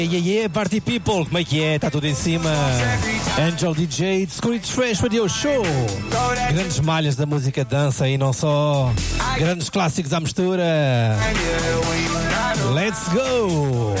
Party people, como é que é? Está tudo em cima. Angel DJ, Discourage Fresh Radio Show. Grandes malhas da música dança e não só. Grandes clássicos à mistura. Let's go!